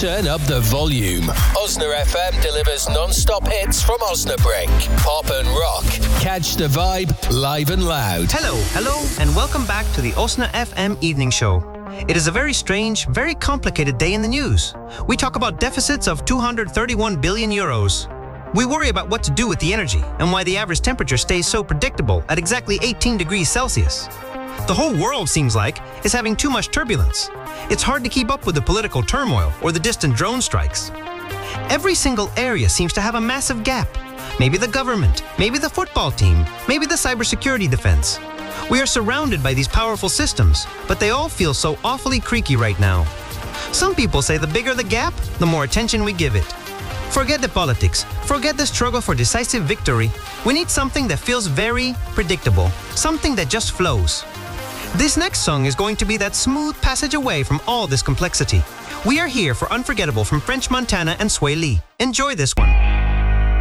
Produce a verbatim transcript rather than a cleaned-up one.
turn up the volume. Osna F M delivers non-stop hits from Osnabrück. Pop and rock. Catch the vibe live and loud. Hello, hello, and welcome back to the Osna F M Evening Show. It is a very strange, very complicated day in the news. We talk about deficits of two hundred thirty-one billion euros. We worry about what to do with the energy and why the average temperature stays so predictable at exactly eighteen degrees Celsius. The whole world, seems like, is having too much turbulence. It's hard to keep up with the political turmoil or the distant drone strikes. Every single area seems to have a massive gap. Maybe the government, maybe the football team, maybe the cybersecurity defense. We are surrounded by these powerful systems, but they all feel so awfully creaky right now. Some people say the bigger the gap, the more attention we give it. Forget the politics, forget the struggle for decisive victory. We need something that feels very predictable, something that just flows. This next song is going to be that smooth passage away from all this complexity. We are here for Unforgettable from French Montana and Sway Lee. Enjoy this one.